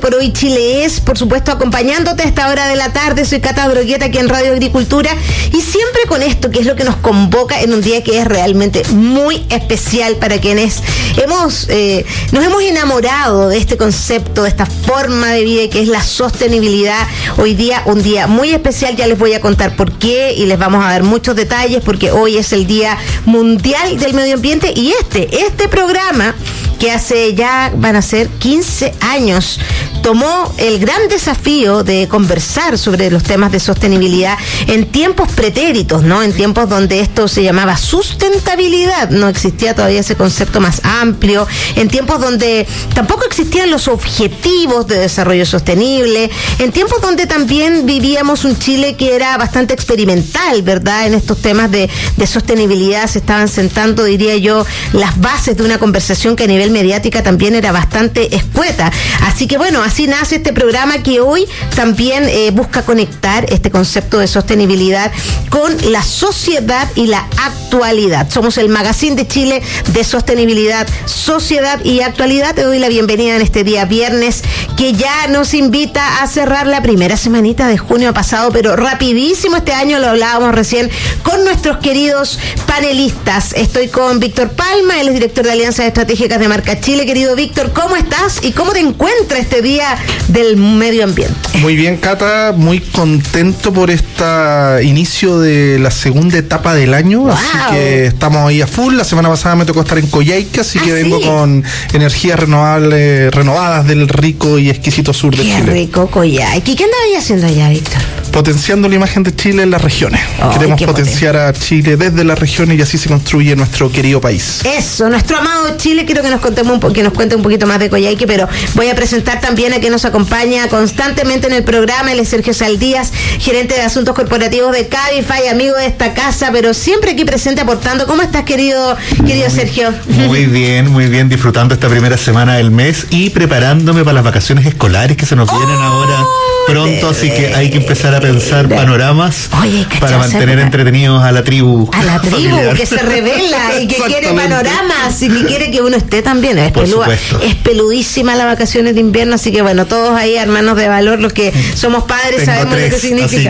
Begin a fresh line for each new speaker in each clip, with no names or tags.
por hoy Chile es, por supuesto, acompañándote a esta hora de la tarde. Soy Cata Drogueta aquí en Radio Agricultura y siempre con esto, que es lo que nos convoca en un día que es realmente muy especial para quienes nos hemos enamorado de este concepto, de esta forma de vida que es la sostenibilidad. Hoy día, un día muy especial, ya les voy a contar por qué y les vamos a dar muchos detalles porque hoy es el Día Mundial del Medio Ambiente y este programa que hace ya van a ser 15 años, tomó el gran desafío de conversar sobre los temas de sostenibilidad en tiempos pretéritos, ¿no? En tiempos donde esto se llamaba sustentabilidad, no existía todavía ese concepto más amplio, en tiempos donde tampoco existían los objetivos de desarrollo sostenible, en tiempos donde también vivíamos un Chile que era bastante experimental, ¿verdad? En estos temas de sostenibilidad se estaban sentando, diría yo, las bases de una conversación que a nivel mediática también era bastante escueta. Así que bueno, así nace este programa que hoy también busca conectar este concepto de sostenibilidad con la sociedad y la actualidad. Somos el magazine de Chile de sostenibilidad, sociedad y actualidad. Te doy la bienvenida en este día viernes que ya nos invita a cerrar la primera semanita de junio pasado, pero rapidísimo este año, lo hablábamos recién con nuestros queridos panelistas. Estoy con Víctor Palma, él es director de Alianzas Estratégicas de Marca Chile. Querido Víctor, ¿cómo estás y cómo te encuentras este Día del Medio Ambiente?
Muy bien, Cata, muy contento por este inicio de la segunda etapa del año, wow. Así que estamos ahí a full. La semana pasada me tocó estar en Coyhaique, así que vengo con energías renovadas del rico y exquisito sur de Chile.
Qué rico Coyhaique. ¿Qué andabas haciendo allá, Víctor?
Potenciando la imagen de Chile en las regiones. Queremos potenciar a Chile desde las regiones y así se construye nuestro querido país.
Eso, nuestro amado Chile. Quiero que nos cuente un poquito más de Coyhaique, pero voy a presentar también a quien nos acompaña constantemente en el programa. Él es Sergio Saldías, gerente de asuntos corporativos de Cabify, amigo de esta casa, pero siempre aquí presente aportando. ¿Cómo estás, querido Sergio?
Muy bien, disfrutando esta primera semana del mes y preparándome para las vacaciones escolares que se nos vienen ahora pronto, así que hay que empezar a pensar panoramas para mantener entretenidos a la tribu.
A la tribu familiar, que se revela y que quiere panoramas y que quiere que uno esté también. Es peludísima las vacaciones de invierno, así que bueno, todos ahí hermanos de valor, los que somos padres sabemos lo que significa.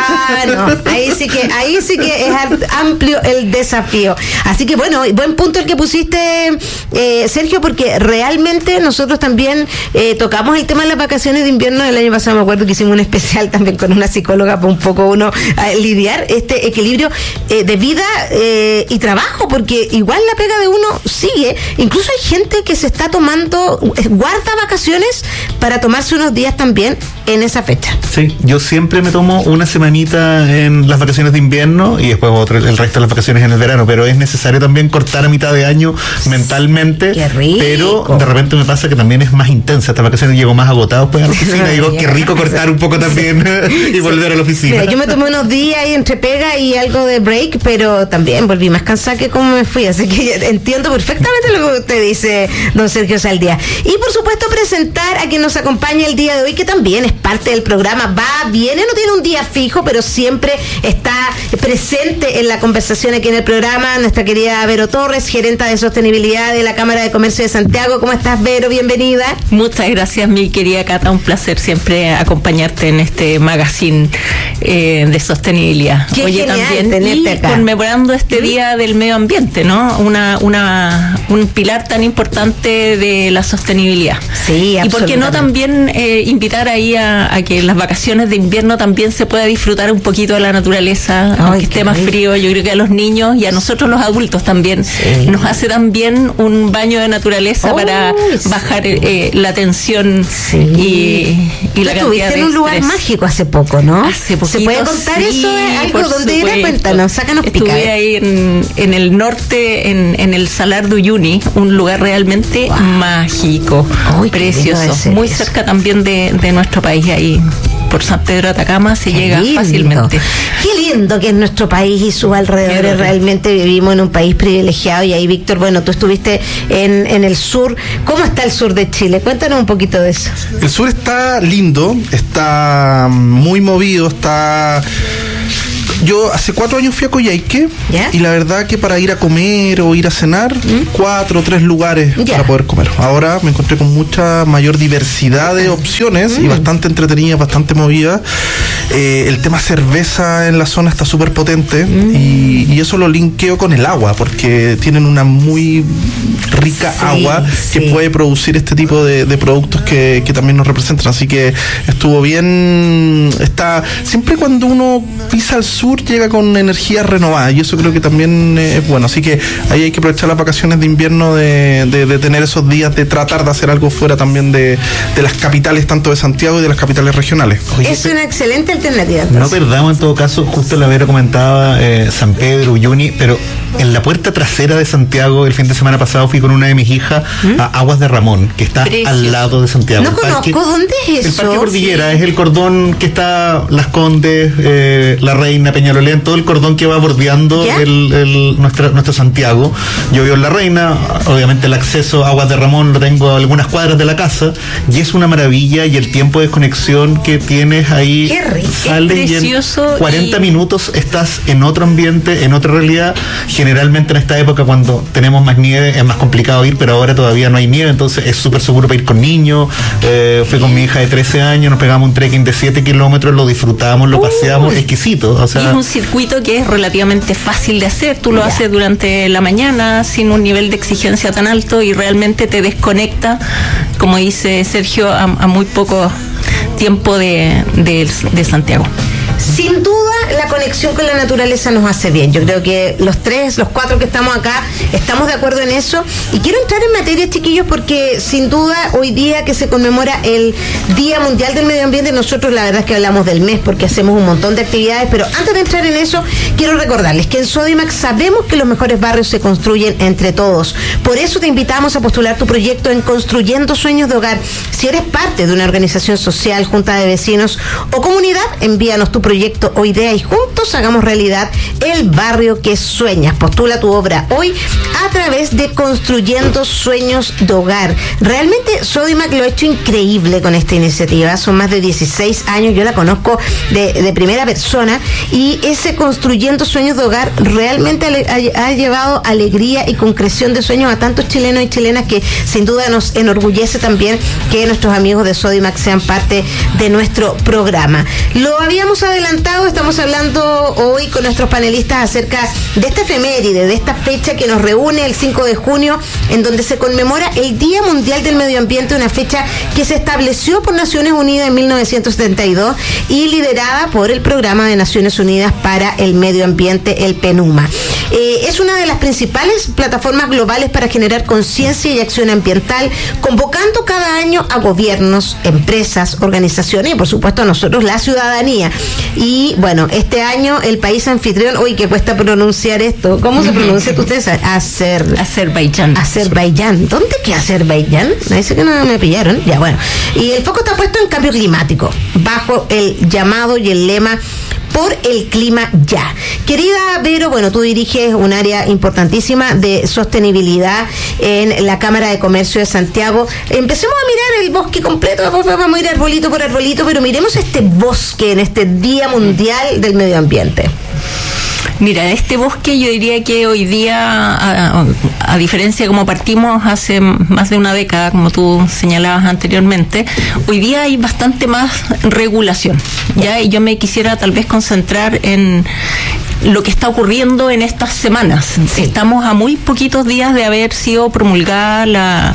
Ahí sí que es amplio el desafío. Así que bueno, buen punto el que pusiste, Sergio, porque realmente nosotros también tocamos el tema de las vacaciones de invierno el año pasado. Me acuerdo que hicimos un especial también con una psicóloga para un poco uno lidiar este equilibrio de vida y trabajo, porque igual la pega de uno sigue. Incluso hay gente que se está guarda vacaciones para tomarse unos días también en esa fecha.
Sí, yo siempre me tomo una semanita en las vacaciones de invierno y después el resto de las vacaciones en el verano, pero es necesario también cortar a mitad de año mentalmente.
Qué rico.
Pero de repente me pasa que también es más intensa. Estas vacaciones llego más agotado pues a la oficina y digo, qué rico cortar un poco también y volver a la oficina.
Mira, yo me tomé unos días ahí entre pega y algo de break, pero también volví más cansada que como me fui, así que entiendo perfectamente lo que usted dice, don Sergio Saldías. Y por supuesto presentar a quien nos acompaña el día de hoy, que también es parte del programa, viene, no tiene un día fijo, pero siempre está presente en la conversación aquí en el programa, nuestra querida Vero Torres, gerenta de sostenibilidad de la Cámara de Comercio de Santiago. ¿Cómo estás, Vero? Bienvenida.
Muchas gracias, mi querida Cata, un placer siempre acompañarte en este magazine de sostenibilidad.
Qué
Oye, también
tenerte acá,
conmemorando este Día del Medio Ambiente, ¿no? Un pilar tan importante de la sostenibilidad.
Sí, absolutamente.
Y por qué no también invitar ahí a que en las vacaciones de invierno también se pueda disfrutar un poquito de la naturaleza, aunque esté más frío. Yo creo que a los niños y a nosotros los adultos también nos hace también un baño de naturaleza para bajar la tensión y la cantidad de
estuviste en un lugar mágico hace poco, ¿no?
Hace poquito.
¿Se puede contar eso? ¿Algo donde era? Cuéntanos, sácanos pica.
Estuve ahí en el norte, en el Salar de Uyuni, un lugar realmente mágico, precioso, muy cerca también de nuestro país, ahí por San Pedro de Atacama se llega fácilmente.
Qué lindo que es nuestro país y sus alrededores. Realmente vivimos en un país privilegiado. Y ahí, Víctor, bueno, tú estuviste en el sur. ¿Cómo está el sur de Chile? Cuéntanos un poquito de eso.
El sur está lindo, está muy movido, está Yo hace 4 años fui a Coyhaique y la verdad que para ir a comer o ir a cenar, 4 o 3 lugares para poder comer. Ahora me encontré con mucha mayor diversidad de opciones y bastante entretenida, bastante movida. El tema cerveza en la zona está súper potente y eso lo linkeo con el agua, porque tienen una muy rica agua que puede producir este tipo de productos que también nos representan. Así que estuvo bien. Siempre cuando uno pisa al sur llega con energía renovada y eso creo que también es bueno. Así que ahí hay que aprovechar las vacaciones de invierno de tener esos días de tratar de hacer algo fuera también de las capitales, tanto de Santiago y de las capitales regionales.
Es una excelente alternativa.
No perdamos en todo caso, justo la Vera comentaba San Pedro, Uyuni, pero en la puerta trasera de Santiago el fin de semana pasado fui con una de mis hijas a Aguas de Ramón, que está al lado de Santiago.
No conozco, ¿dónde es eso?
El Parque Cordillera, es el cordón que está Las Condes, La Reina, Peñalolén, todo el cordón que va bordeando nuestro Santiago. Yo vivo en La Reina, obviamente el acceso a Aguas de Ramón lo tengo a algunas cuadras de la casa y es una maravilla, y el tiempo de conexión que tienes ahí, sales y en 40 minutos estás en otro ambiente, en otra realidad. Generalmente en esta época, cuando tenemos más nieve, es más complicado ir, pero ahora todavía no hay nieve, entonces es súper seguro para ir con niños. Fui con mi hija de 13 años, nos pegamos un trekking de 7 kilómetros, lo disfrutamos, lo paseamos, exquisito. O sea,
y es un circuito que es relativamente fácil de hacer, tú lo haces durante la mañana sin un nivel de exigencia tan alto y realmente te desconecta, como dice Sergio, a muy poco tiempo de Santiago.
Sin duda, la conexión con la naturaleza nos hace bien. Yo creo que los 4 que estamos acá, estamos de acuerdo en eso. Y quiero entrar en materia, chiquillos, porque sin duda, hoy día que se conmemora el Día Mundial del Medio Ambiente, nosotros la verdad es que hablamos del mes porque hacemos un montón de actividades, pero antes de entrar en eso, quiero recordarles que en Sodimac sabemos que los mejores barrios se construyen entre todos. Por eso te invitamos a postular tu proyecto en Construyendo Sueños de Hogar. Si eres parte de una organización social, junta de vecinos o comunidad, envíanos tu proyecto o idea y juntos hagamos realidad el barrio que sueñas. Postula tu obra hoy a través de Construyendo Sueños de Hogar. Realmente Sodimac lo ha hecho increíble con esta iniciativa. Son más de 16 años, yo la conozco de primera persona, y ese Construyendo Sueños de Hogar realmente ha llevado alegría y concreción de sueños a tantos chilenos y chilenas, que sin duda nos enorgullece también que nuestros amigos de Sodimac sean parte de nuestro programa. Lo habíamos adelantado, estamos hablando hoy con nuestros panelistas acerca de esta efeméride, de esta fecha que nos reúne el 5 de junio, en donde se conmemora el Día Mundial del Medio Ambiente, una fecha que se estableció por Naciones Unidas en 1972 y liderada por el Programa de Naciones Unidas para el Medio Ambiente, el PNUMA. Es una de las principales plataformas globales para generar conciencia y acción ambiental, convocando cada año a gobiernos, empresas, organizaciones y por supuesto a nosotros, la ciudadanía. Y bueno, este año el país anfitrión, uy, que cuesta pronunciar esto. ¿Cómo se pronuncia ustedes?
Azerbaiyán.
Azerbaiyán. ¿Dónde queda Azerbaiyán? Me dice que no me pillaron. Ya, bueno. Y el foco está puesto en cambio climático, bajo el llamado y el lema por el clima ya. Querida Vero, bueno, tú diriges un área importantísima de sostenibilidad en la Cámara de Comercio de Santiago. Empecemos a mirar el bosque completo, vamos a ir arbolito por arbolito, pero miremos este bosque en este Día Mundial del Medio Ambiente.
Mira, este bosque yo diría que hoy día, a diferencia de como partimos hace más de una década, como tú señalabas anteriormente, hoy día hay bastante más regulación, ¿ya? Y yo me quisiera tal vez concentrar en lo que está ocurriendo en estas semanas. Sí. Estamos a muy poquitos días de haber sido promulgadas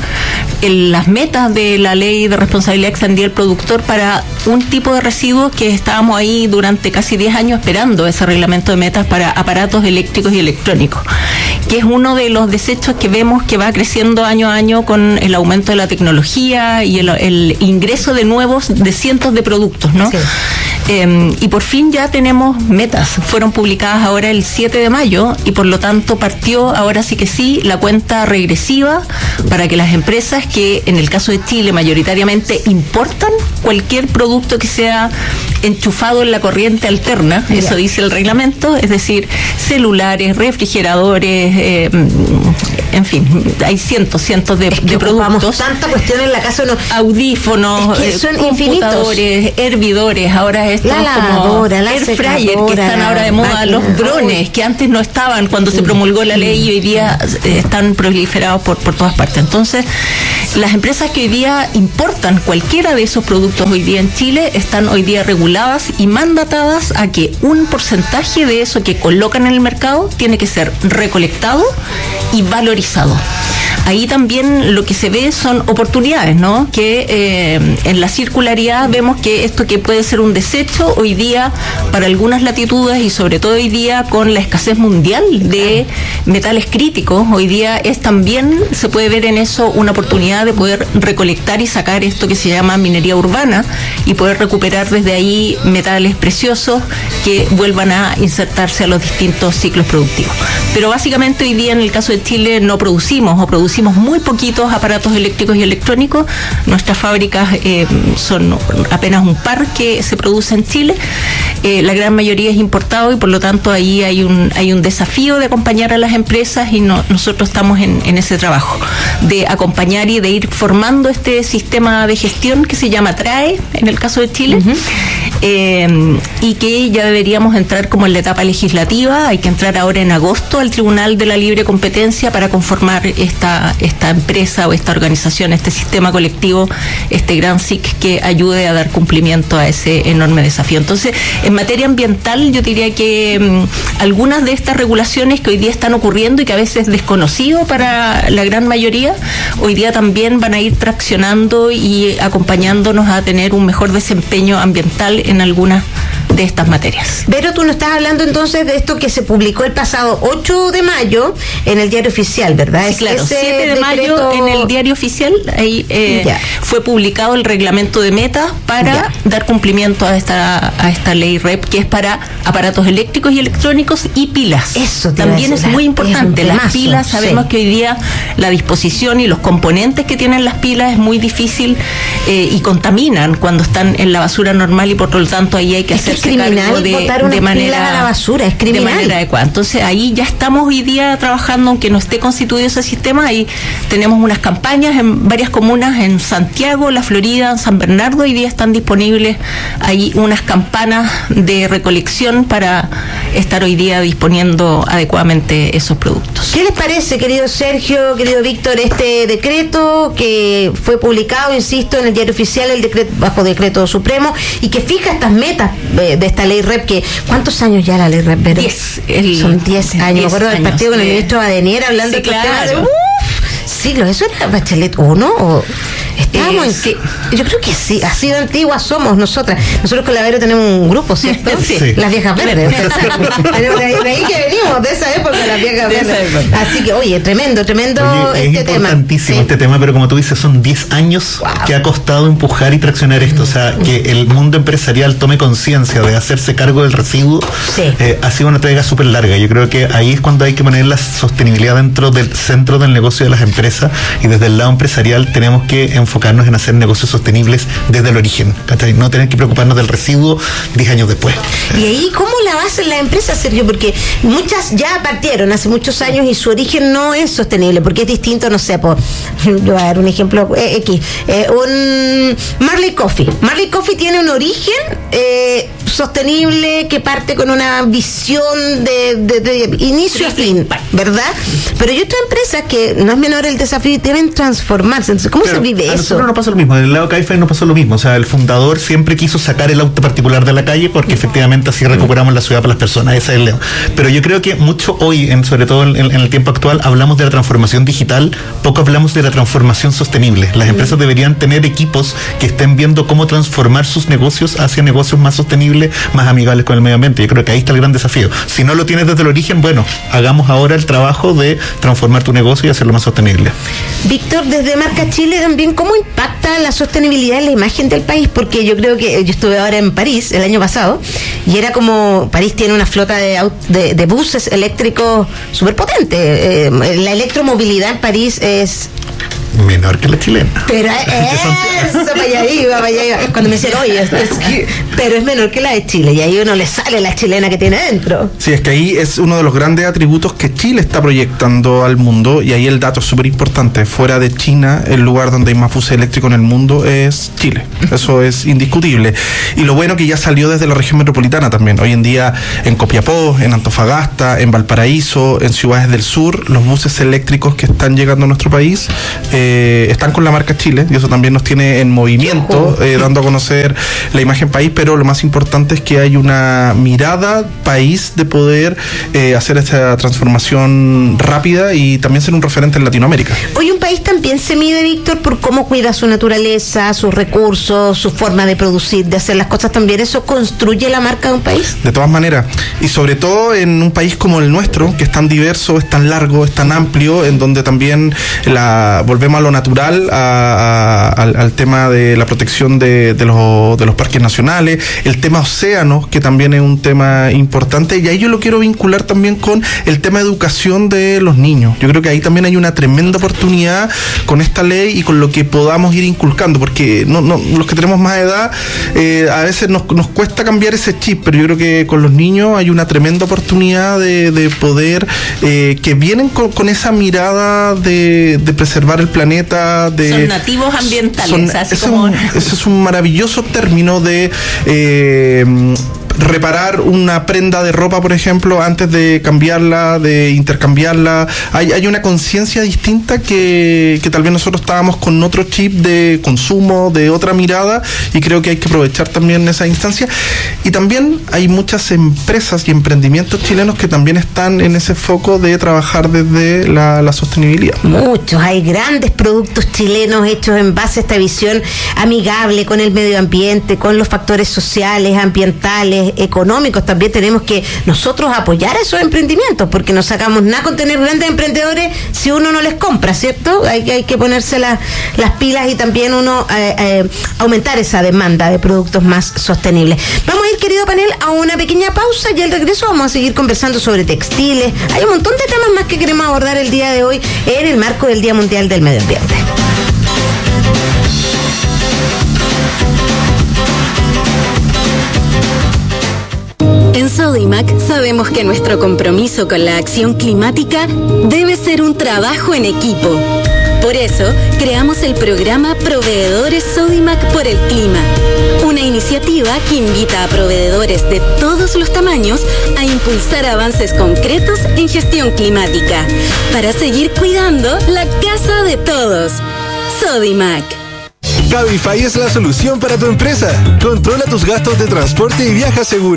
las metas de la Ley de Responsabilidad Extendida del Productor para un tipo de residuos que estábamos ahí durante casi 10 años esperando ese reglamento de metas para aparatos eléctricos y electrónicos, que es uno de los desechos que vemos que va creciendo año a año con el aumento de la tecnología y el ingreso de cientos de productos, ¿no? Sí. Y por fin ya tenemos metas, fueron publicadas ahora el 7 de mayo y por lo tanto partió ahora sí que sí la cuenta regresiva para que las empresas que en el caso de Chile mayoritariamente importan cualquier producto que sea enchufado en la corriente alterna, eso dice el reglamento, es decir, celulares, refrigeradores, en fin, hay cientos de productos.
Tanta cuestión en la casa,
audífonos,
son
computadores, hervidores, ahora estos
la lavadora, la
air fryer que están ahora de moda, los drones que antes no estaban cuando se promulgó la ley y hoy día están proliferados por todas partes. Entonces, las empresas que hoy día importan cualquiera de esos productos hoy día en Chile están hoy día reguladas y mandatadas a que un porcentaje de eso que colocan en el mercado tiene que ser recolectado y valorizado. Ahí también lo que se ve son oportunidades, ¿no? Que en la circularidad vemos que esto que puede ser un desecho hoy día para algunas latitudes y sobre todo hoy día con la escasez mundial de metales críticos, hoy día es también, se puede ver en eso una oportunidad de poder recolectar y sacar esto que se llama minería urbana y poder recuperar desde ahí metales preciosos que vuelvan a insertarse a los distintos ciclos productivos. Pero básicamente hoy día en el caso de Chile no producimos o producimos muy poquitos aparatos eléctricos y electrónicos. Nuestras fábricas son apenas un par que se produce en Chile. La gran mayoría es importado y por lo tanto ahí hay un desafío de acompañar a las empresas y nosotros estamos en ese trabajo de acompañar y de ir formando este sistema de gestión que se llama TRAE en el caso de Chile. Y que ya deberíamos entrar como en la etapa legislativa. Hay que entrar ahora en agosto al Tribunal de la Libre Competencia para conformar esta empresa o esta organización, este sistema colectivo, este gran SIC que ayude a dar cumplimiento a ese enorme desafío. Entonces, en materia ambiental, yo diría que algunas de estas regulaciones que hoy día están ocurriendo y que a veces es desconocido para la gran mayoría, hoy día también van a ir traccionando y acompañándonos a tener un mejor desempeño ambiental en algunas de estas materias.
Vero, tú nos estás hablando entonces de esto que se publicó el pasado 8 de mayo en el Diario Oficial, ¿verdad?
Sí, claro, 7 de mayo en el Diario Oficial, ahí fue publicado el reglamento de meta para dar cumplimiento a esta ley REP, que es para aparatos eléctricos y electrónicos y pilas.
Eso
también es muy importante. Las pilas, sabemos que hoy día la disposición y los componentes que tienen las pilas es muy difícil y contaminan cuando están en la basura normal y por lo tanto ahí hay que hacer
criminal botar una pila a la basura, es criminal.
De manera adecuada. Entonces ahí ya estamos hoy día trabajando, aunque no esté constituido ese sistema, ahí tenemos unas campañas en varias comunas, en Santiago, La Florida, en San Bernardo, hoy día están disponibles ahí unas campanas de recolección para estar hoy día disponiendo adecuadamente esos productos.
¿Qué les parece, querido Sergio, querido Víctor, este decreto que fue publicado, insisto, en el Diario Oficial, el decreto bajo decreto supremo, y que fija estas metas de esta ley REP, que ¿cuántos años ya la ley REP, Vero?
10.
Son 10 años. Me acuerdo del partido con el ministro Badenier hablando de
claro.
Siglos. ¿Eso era Bachelet 1 o...? Estábamos
sí.
Yo creo que sí, así de antiguas somos nosotras. Nosotros con la Vero tenemos un grupo, ¿cierto?
Sí.
Las viejas verdes. De ahí que venimos, de esa época, las viejas verdes. Así que, oye, tremendo
este
tema.
Es importantísimo este tema, pero como tú dices, son 10 años que ha costado empujar y traccionar esto. O sea, que el mundo empresarial tome conciencia de hacerse cargo del residuo, ha sido una entrega súper larga. Yo creo que ahí es cuando hay que poner la sostenibilidad dentro del centro del negocio de las empresas, y desde el lado empresarial tenemos que enfocarnos en hacer negocios sostenibles desde el origen, ¿cachai? No tener que preocuparnos del residuo 10 años después.
¿Y ahí cómo la hacen las empresas, Sergio? Porque muchas ya partieron hace muchos años y su origen no es sostenible, porque es distinto, no sé, yo voy a dar un ejemplo un Marley Coffee. Marley Coffee tiene un origen sostenible que parte con una visión de inicio a fin, ¿verdad? Pero hay otras empresas que no es menor el desafío y deben transformarse. Entonces, ¿cómo se vive eso?
A nosotros no pasó lo mismo, del lado Cabify no pasó lo mismo. O sea, el fundador siempre quiso sacar el auto particular de la calle porque efectivamente así recuperamos la ciudad para las personas. Ese es el leo. Pero yo creo que mucho hoy, sobre todo en el tiempo actual, hablamos de la transformación digital, poco hablamos de la transformación sostenible. Las empresas deberían tener equipos que estén viendo cómo transformar sus negocios hacia negocios más sostenibles, más amigables con el medio ambiente. Yo creo que ahí está el gran desafío. Si no lo tienes desde el origen, bueno, hagamos ahora el trabajo de transformar tu negocio y hacerlo más sostenible.
Víctor, desde Marca Chile también, ¿cómo impacta la sostenibilidad en la imagen del país? Porque yo creo que yo estuve ahora en París el año pasado y era como, París tiene una flota de buses eléctricos súper potente. La electromovilidad en París es
menor que la chilena.
Pero eso, para allá iba. Cuando me decían, oye, pero es menor que la de Chile, y ahí uno le sale la chilena que tiene dentro.
Sí, es que ahí es uno de los grandes atributos que Chile está proyectando al mundo, y ahí el dato es súper importante. Fuera de China, el lugar donde hay más buses eléctricos en el mundo es Chile. Eso es indiscutible. Y lo bueno que ya salió desde la región metropolitana también. Hoy en día en Copiapó, en Antofagasta, en Valparaíso, en ciudades del sur, los buses eléctricos que están llegando a nuestro país están con la marca Chile, y eso también nos tiene en movimiento, dando a conocer la imagen país, pero lo más importante es que hay una mirada país de poder hacer esta transformación rápida y también ser un referente en Latinoamérica.
Hoy un país también se mide, Víctor, por cómo cuida su naturaleza, sus recursos, su forma de producir, de hacer las cosas también. ¿Eso construye la marca de un país?
De todas maneras, y sobre todo en un país como el nuestro, que es tan diverso, es tan largo, es tan amplio, en donde también volvemos a lo natural, al tema de la protección de los parques nacionales, el tema océanos, que también es un tema importante, y ahí yo lo quiero vincular también con el tema de educación de los niños. Yo creo que ahí también hay una tremenda oportunidad con esta ley y con lo que podamos ir inculcando, porque los que tenemos más edad, a veces nos cuesta cambiar ese chip, pero yo creo que con los niños hay una tremenda oportunidad de poder, que vienen con esa mirada de preservar el planeta.
Son nativos ambientales.
Ese es un maravilloso término de reparar una prenda de ropa, por ejemplo, antes de cambiarla, de intercambiarla. Hay una conciencia distinta que tal vez nosotros estábamos con otro chip de consumo, de otra mirada, y creo que hay que aprovechar también esa instancia. Y también hay muchas empresas y emprendimientos chilenos que también están en ese foco de trabajar desde la sostenibilidad.
Muchos, hay grandes productos chilenos hechos en base a esta visión amigable con el medio ambiente, con los factores sociales, ambientales, económicos. También tenemos que nosotros apoyar esos emprendimientos, porque no sacamos nada con tener grandes emprendedores si uno no les compra, ¿cierto? Hay que ponerse las pilas y también uno aumentar esa demanda de productos más sostenibles. Vamos a ir, querido panel, a una pequeña pausa, y al regreso vamos a seguir conversando sobre textiles. Hay un montón de temas más que queremos abordar el día de hoy en el marco del Día Mundial del Medio Ambiente.
En Sodimac sabemos que nuestro compromiso con la acción climática debe ser un trabajo en equipo. Por eso, creamos el programa Proveedores Sodimac por el Clima, una iniciativa que invita a proveedores de todos los tamaños a impulsar avances concretos en gestión climática para seguir cuidando la casa de todos. Sodimac.
Cabify es la solución para tu empresa. Controla tus gastos de transporte y viaja seguro.